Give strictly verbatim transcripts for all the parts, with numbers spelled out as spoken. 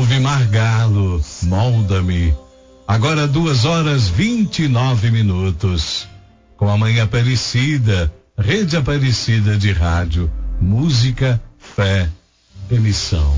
Alvimar Galo, molda-me. Agora duas horas vinte e nove minutos. Com a Mãe Aparecida, Rede Aparecida de Rádio, música, fé, emissão.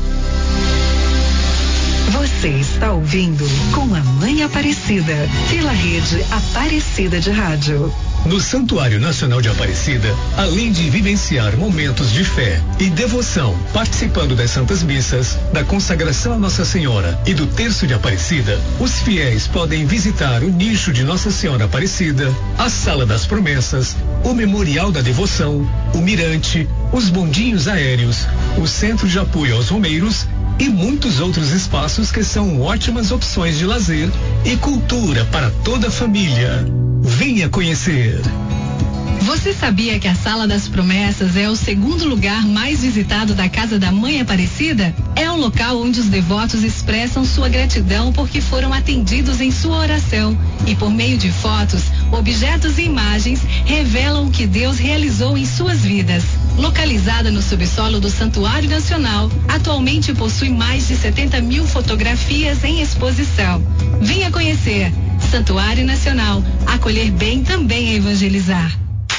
Você está ouvindo Com a Mãe Aparecida, pela Rede Aparecida de Rádio. No Santuário Nacional de Aparecida, além de vivenciar momentos de fé e devoção, participando das Santas Missas, da consagração a Nossa Senhora e do Terço de Aparecida, os fiéis podem visitar o nicho de Nossa Senhora Aparecida, a Sala das Promessas, o Memorial da Devoção, o Mirante, os bondinhos aéreos, o Centro de Apoio aos Romeiros e muitos outros espaços que são ótimas opções de lazer e cultura para toda a família. Venha conhecer. Você sabia que a Sala das Promessas é o segundo lugar mais visitado da Casa da Mãe Aparecida? É um local onde os devotos expressam sua gratidão porque foram atendidos em sua oração e, por meio de fotos, objetos e imagens, revelam o que Deus realizou em suas vidas. Localizada no subsolo do Santuário Nacional, atualmente possui mais de setenta mil fotografias em exposição. Venha conhecer. Santuário Nacional. Acolher bem também é evangelizar.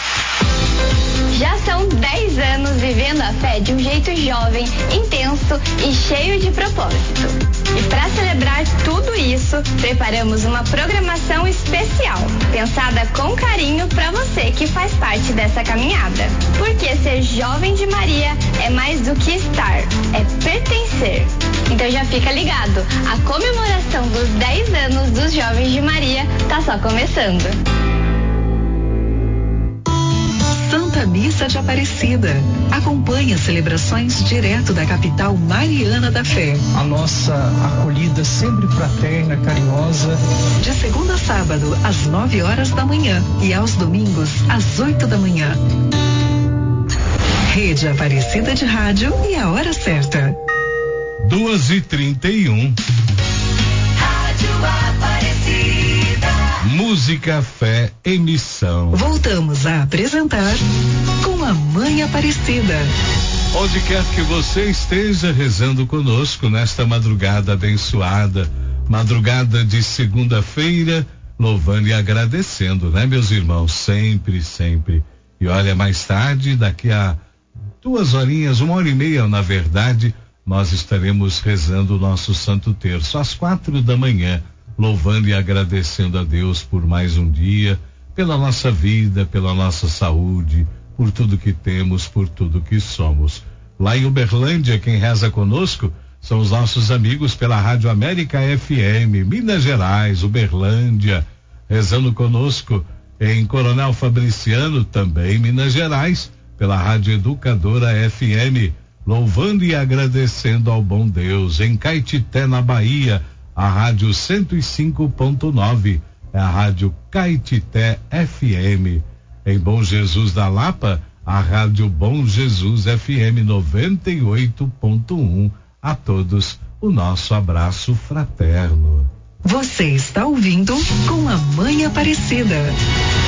Já são dez anos vivendo a fé de um jeito jovem, intenso e cheio de propósito. E para celebrar tudo isso, preparamos uma programação especial, pensada com carinho para você que faz parte dessa caminhada. Porque ser jovem de Maria é mais do que estar, é pertencer. Então já fica ligado, a comemoração dos dez anos dos Jovens de Maria tá só começando. Santa Missa de Aparecida. Acompanhe as celebrações direto da capital mariana da fé. A nossa acolhida sempre fraterna, carinhosa. De segunda a sábado, às nove horas da manhã e aos domingos, às oito da manhã. Rede Aparecida de Rádio e a hora certa. Duas e trinta e um. Rádio Aparecida. Música, fé, emissão. Voltamos a apresentar Com a Mãe Aparecida. Onde quer que você esteja rezando conosco nesta madrugada abençoada, madrugada de segunda-feira, louvando e agradecendo, né, meus irmãos? Sempre, sempre. E olha, mais tarde, daqui a duas horinhas, uma hora e meia, na verdade, nós estaremos rezando o nosso Santo Terço às quatro da manhã, louvando e agradecendo a Deus por mais um dia, pela nossa vida, pela nossa saúde, por tudo que temos, por tudo que somos. Lá em Uberlândia, quem reza conosco são os nossos amigos pela Rádio América F M, Minas Gerais, Uberlândia, rezando conosco em Coronel Fabriciano, também Minas Gerais, pela Rádio Educadora F M, louvando e agradecendo ao bom Deus. Em Caetité, na Bahia, a Rádio cento e cinco ponto nove, é a Rádio Caetité F M. Em Bom Jesus da Lapa, a Rádio Bom Jesus F M noventa e oito ponto um. A todos, o nosso abraço fraterno. Você está ouvindo Com a Mãe Aparecida.